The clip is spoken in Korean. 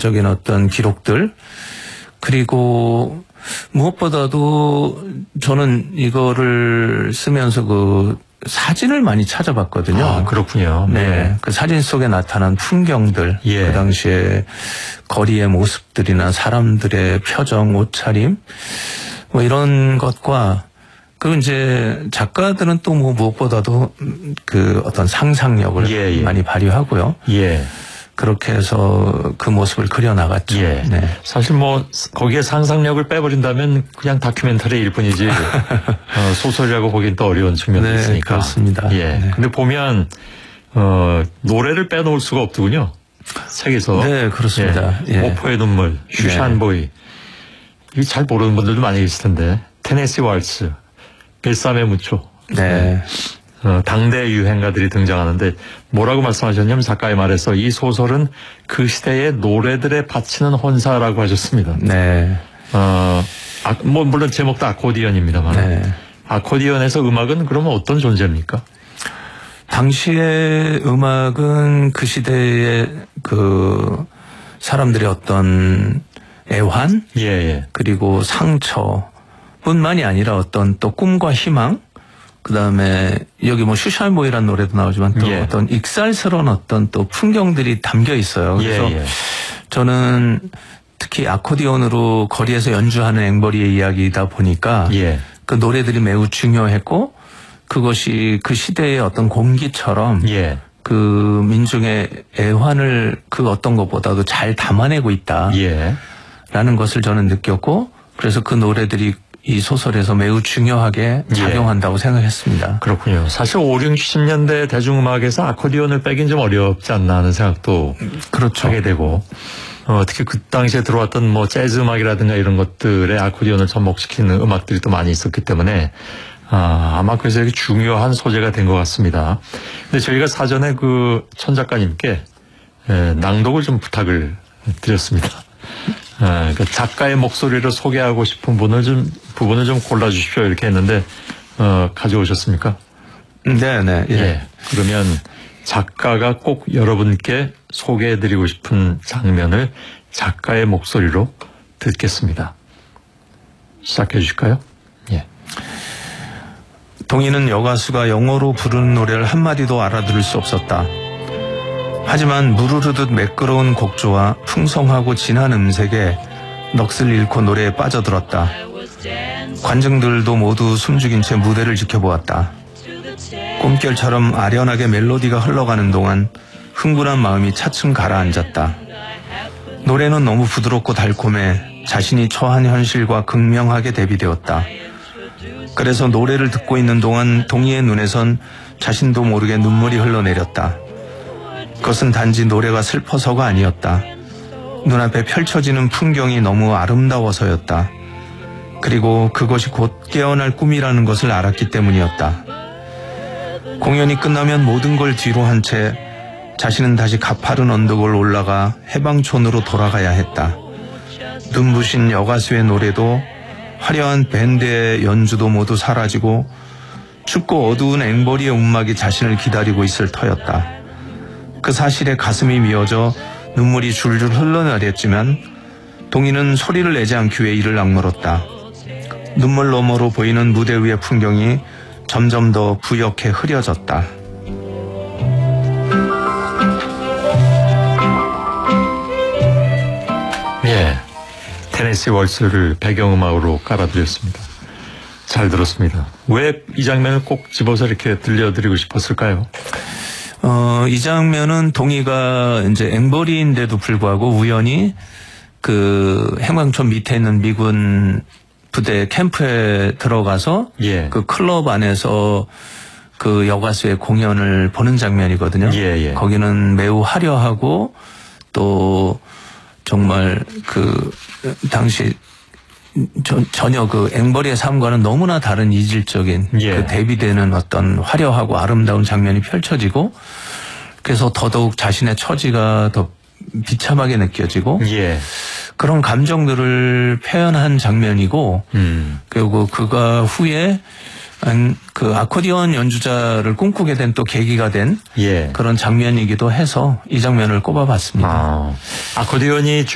역사적인 어떤 기록들, 그리고 무엇보다도 저는 이거를 쓰면서 그 사진을 많이 찾아봤거든요. 아, 그렇군요. 네. 그 사진 속에 나타난 풍경들, 예. 그 당시에 거리의 모습들이나 사람들의 표정, 옷차림, 뭐 이런 것과, 그리고 이제 작가들은 또 뭐 무엇보다도 그 어떤 상상력을 예, 예. 많이 발휘하고요. 예. 그렇게 해서 그 모습을 그려나갔죠. 예. 네. 사실 뭐 거기에 상상력을 빼버린다면 그냥 다큐멘터리일 뿐이지 소설이라고 보기엔 또 어려운 측면도 네, 있으니까. 그렇습니다. 예. 네. 근데 보면 노래를 빼놓을 수가 없더군요. 책에서. 네, 그렇습니다. 예. 예. 모포의 눈물, 슈샨보이. 이거 잘 모르는 분들도 많이 계실 텐데. 테네시 왈츠, 벨삼의 무초. 네. 당대 유행가들이 등장하는데 뭐라고 말씀하셨냐면 작가의 말에서 이 소설은 그 시대의 노래들에 바치는 혼사라고 하셨습니다. 네. 뭐 물론 제목도 아코디언입니다만. 네. 아코디언에서 음악은 그러면 어떤 존재입니까? 당시의 음악은 그 시대의 그 사람들의 어떤 애환, 예. 그리고 상처뿐만이 아니라 어떤 또 꿈과 희망, 그 다음에 여기 뭐 슈샤인보이라는 노래도 나오지만 또 예. 어떤 익살스러운 어떤 또 풍경들이 담겨 있어요. 그래서 예. 저는 특히 아코디언으로 거리에서 연주하는 앵벌이의 이야기이다 보니까 예. 그 노래들이 매우 중요했고 그것이 그 시대의 어떤 공기처럼 예. 그 민중의 애환을 그 어떤 것보다도 잘 담아내고 있다라는 예. 것을 저는 느꼈고 그래서 그 노래들이 이 소설에서 매우 중요하게 작용한다고 생각했습니다. 그렇군요. 사실 5, 60년대 대중음악에서 아코디언을 빼긴 좀 어렵지 않나 하는 생각도 그렇죠. 하게 되고 특히 그 당시에 들어왔던 뭐 재즈 음악이라든가 이런 것들에 아코디언을 접목시키는 음악들이 또 많이 있었기 때문에 아마 그래서 이렇게 중요한 소재가 된 것 같습니다. 근데 저희가 사전에 그 천 작가님께 낭독을 좀 부탁을 드렸습니다. 그러니까 작가의 목소리를 소개하고 싶은 부분을 좀 골라주십시오 이렇게 했는데 가져오셨습니까? 네네. 예. 그러면 작가가 꼭 여러분께 소개해드리고 싶은 장면을 작가의 목소리로 듣겠습니다. 시작해 주실까요? 예. 동희는 여가수가 영어로 부르는 노래를 한마디도 알아들을 수 없었다. 하지만 물을 흐르듯 매끄러운 곡조와 풍성하고 진한 음색에 넋을 잃고 노래에 빠져들었다. 관중들도 모두 숨죽인 채 무대를 지켜보았다. 꿈결처럼 아련하게 멜로디가 흘러가는 동안 흥분한 마음이 차츰 가라앉았다. 노래는 너무 부드럽고 달콤해 자신이 처한 현실과 극명하게 대비되었다. 그래서 노래를 듣고 있는 동안 동희의 눈에선 자신도 모르게 눈물이 흘러내렸다. 그것은 단지 노래가 슬퍼서가 아니었다. 눈앞에 펼쳐지는 풍경이 너무 아름다워서였다. 그리고 그것이 곧 깨어날 꿈이라는 것을 알았기 때문이었다. 공연이 끝나면 모든 걸 뒤로 한 채 자신은 다시 가파른 언덕을 올라가 해방촌으로 돌아가야 했다. 눈부신 여가수의 노래도 화려한 밴드의 연주도 모두 사라지고 춥고 어두운 앵벌이의 움막이 자신을 기다리고 있을 터였다. 그 사실에 가슴이 미어져 눈물이 줄줄 흘러내렸지만 동희는 소리를 내지 않기 위해 이를 악물었다. 눈물 너머로 보이는 무대 위의 풍경이 점점 더 부옇게 흐려졌다. 예. 테네시 월스를 배경음악으로 깔아드렸습니다. 잘 들었습니다. 왜 이 장면을 꼭 집어서 이렇게 들려드리고 싶었을까요? 이 장면은 동희가 이제 앵벌이인데도 불구하고 우연히 그 해방촌 밑에 있는 미군 부대 캠프에 들어가서 예. 그 클럽 안에서 그 여가수의 공연을 보는 장면이거든요. 예. 거기는 매우 화려하고 또 정말 그 당시 전혀 그 앵벌이의 삶과는 너무나 다른 이질적인 그 대비되는 어떤 화려하고 아름다운 장면이 펼쳐지고 그래서 더더욱 자신의 처지가 더 비참하게 느껴지고 그런 감정들을 표현한 장면이고 그리고 그가 후에 그 아코디언 연주자를 꿈꾸게 된 또 계기가 된 그런 장면이기도 해서 이 장면을 꼽아봤습니다. 아코디언이